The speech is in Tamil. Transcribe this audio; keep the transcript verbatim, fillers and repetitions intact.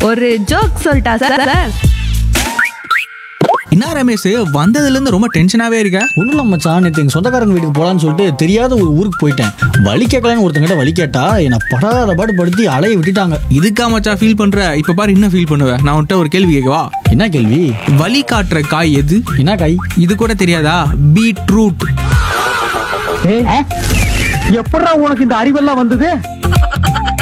ஒரு ஜோக் சொல்லிட்டா சார்? என்ன ரமேஷ், வந்ததுல இருந்து ரொம்ப டென்ஷனாவே இருக்க? ஒன்றும் இல்லை மச்சான், நேற்று எங்கள் சொந்தக்காரங்க வீட்டுக்கு போகலான்னு சொல்லிட்டு தெரியாத ஒரு ஊருக்கு போயிட்டேன். வழி கேட்கலான்னு ஒருத்தங்கிட்ட வழி கேட்டா என்னை படாத பாடு படுத்தி அலைய விட்டுட்டாங்க. இதுக்கா மச்சா ஃபீல் பண்ற? இப்ப பாரு என்ன ஃபீல் பண்ணுவ. நான் உன்கிட்ட ஒரு கேள்வி கேட்கவா? என்ன கேள்வி? வழி காட்டுற காய் எது? என்ன காய்? இது கூட தெரியாதா? பீட்ரூட். எப்படா உனக்கு இந்த அறிவெல்லாம் வந்தது?